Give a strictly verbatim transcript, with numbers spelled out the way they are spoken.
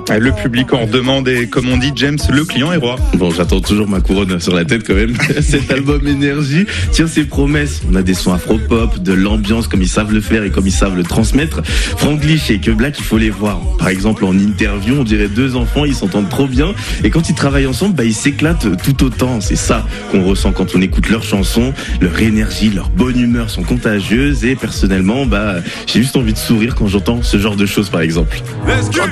Le public en demande et comme on dit, James, le client est roi. Bon, j'attends toujours ma couronne sur la tête quand même. Cet album Énergie tient ses promesses. On a des sons afro-pop, de l'ambiance comme ils savent le faire et comme ils savent le transmettre. Franglish et Que Black, il faut les voir. Par exemple, en interview, on dirait deux enfants, ils s'entendent trop bien. Et quand ils travaillent ensemble, bah, ils s'éclatent tout autant. C'est ça qu'on ressent quand on écoute leurs chansons. Leur énergie, leur bonne humeur sont contagieuses. Et personnellement, bah, j'ai juste envie de sourire quand j'entends ce genre de choses, par exemple.